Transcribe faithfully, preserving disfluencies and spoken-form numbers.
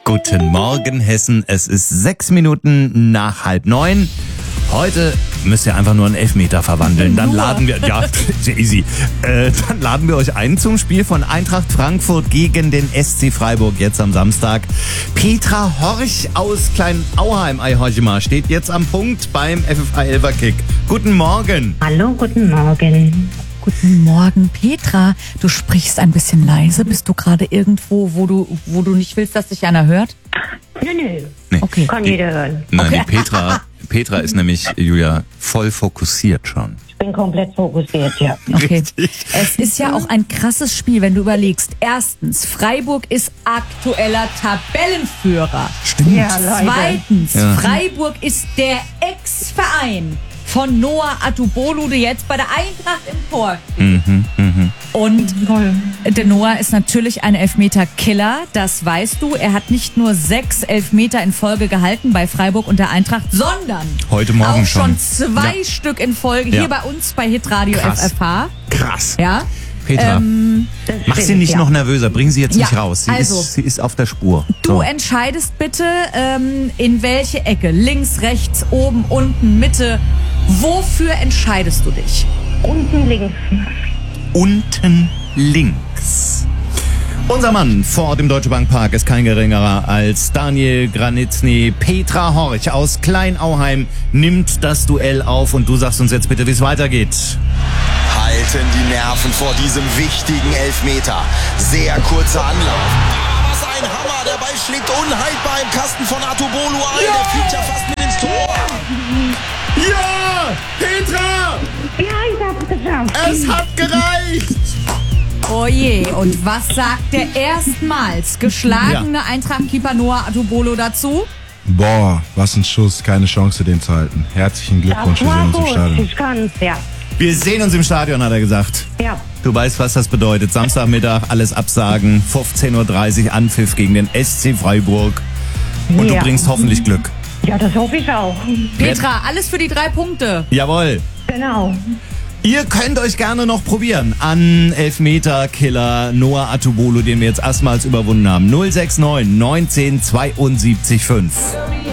Guten Morgen, Hessen. Es ist sechs Minuten nach halb neun. Heute müsst ihr einfach nur einen Elfmeter verwandeln. Dann laden wir, ja, easy. Äh, dann laden wir euch ein zum Spiel von Eintracht Frankfurt gegen den S C Freiburg jetzt am Samstag. Petra Horch aus Klein-Auheim, ei horche mal, steht jetzt am Punkt beim F F A Elverkick. Guten Morgen. Hallo, guten Morgen. Guten Morgen, Petra. Du sprichst ein bisschen leise. Bist du gerade irgendwo, wo du, wo du nicht willst, dass dich einer hört? Nö, nö. Nee. Okay. Kann jeder hören. Nein, Okay. die Petra, Petra ist nämlich, Julia, voll fokussiert schon. Ich bin komplett fokussiert, ja. Okay. Richtig. Es ist ja auch ein krasses Spiel, wenn du überlegst. Erstens, Freiburg ist aktueller Tabellenführer. Stimmt. Ja, Leute. Zweitens, Ja. Freiburg ist der Ex-Verein von Noah Atubolu, der jetzt bei der Eintracht im Tor steht. Mhm, mhm. Und der Noah ist natürlich ein Elfmeter-Killer, das weißt du. Er hat nicht nur sechs Elfmeter in Folge gehalten bei Freiburg und der Eintracht, sondern Heute Morgen auch schon schon. zwei Ja. Stück in Folge Ja. hier bei uns bei Hitradio Krass. F F H. Krass. Ja. Petra, Ähm, Das mach sie stimmt, nicht ja. noch nervöser. Bring sie jetzt Ja, nicht raus. Sie, also, ist, sie ist auf der Spur. Du So. entscheidest bitte, ähm, in welche Ecke. Links, rechts, oben, unten, Mitte. Wofür entscheidest du dich? Unten links. Unten links. Unser Mann vor dem Deutsche Bank Park ist kein geringerer als Daniel Granitzny. Petra Horch aus Klein-Auheim nimmt das Duell auf und du sagst uns jetzt bitte, wie es weitergeht. Halten die Nerven vor diesem wichtigen Elfmeter. Sehr kurzer Anlauf. Ah, was ein Hammer. Der Ball schlägt unhaltbar im Kasten von Atubolu ein. Der fliegt ja fast mit ins Tor. Ja, Petra, Ja, ich hab's geschafft. es hat gereicht. Oh je, und was sagt der erstmals geschlagene Eintracht-Keeper Noah Atubolo dazu? Boah, was ein Schuss, keine Chance, den zu halten. Herzlichen Glückwunsch, Das wir war sehen uns im gut. Stadion. Ich kann's, ja. Wir sehen uns im Stadion, hat er gesagt. Ja. Du weißt, was das bedeutet. Samstagmittag, alles absagen, fünfzehn Uhr dreißig Anpfiff gegen den S C Freiburg. Und Ja. du bringst hoffentlich Glück. Ja, das hoffe ich auch. Petra, alles für die drei Punkte. Jawohl. Genau. Ihr könnt euch gerne noch probieren an Elfmeter-Killer Noah Atubolo, den wir jetzt erstmals überwunden haben. null sechs neun neunzehn zweiundsiebzig fünf.